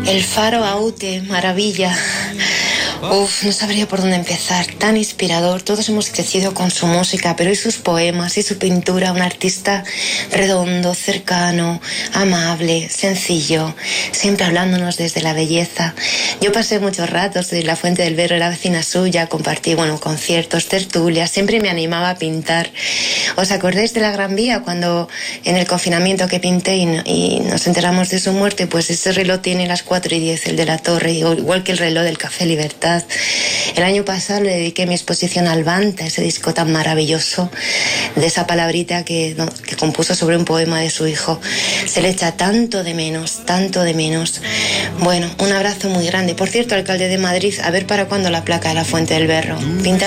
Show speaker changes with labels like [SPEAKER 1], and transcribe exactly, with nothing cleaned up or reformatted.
[SPEAKER 1] El Faro Aute, maravilla. Uf, no sabría por dónde empezar. Tan inspirador. Todos hemos crecido con su música, pero y sus poemas y su pintura. Un artista redondo, cercano, amable, sencillo, siempre hablándonos desde la belleza. Yo pasé muchos ratos en la Fuente del Berro, era vecina suya, compartí, bueno, conciertos, tertulias, siempre me animaba a pintar. ¿Os acordáis de la Gran Vía cuando en el confinamiento que pinté y, y nos enteramos de su muerte? Pues ese reloj tiene las cuatro y diez, el de la torre, igual que el reloj del Café Libertad. El año pasado le dediqué mi exposición al Banta, ese disco tan maravilloso, de esa palabrita que, que compuso sobre un poema de su hijo. Se le echa tanto de menos, tanto de menos. Bueno, un abrazo muy grande. Por cierto, alcalde de Madrid, a ver para cuándo la placa de la Fuente del Berro. Pinta